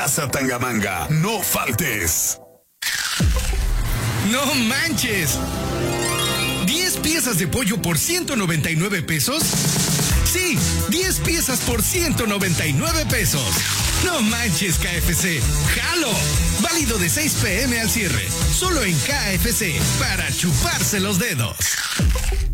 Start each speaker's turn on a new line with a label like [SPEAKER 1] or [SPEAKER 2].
[SPEAKER 1] Plaza Tangamanga. No faltes.
[SPEAKER 2] ¡No manches! ¿10 piezas de pollo por 199 pesos? Sí, 10 piezas por 199 pesos. ¡No manches, KFC! ¡Jalo! Válido de 6 p.m. al cierre. Solo en KFC, para chuparse los dedos.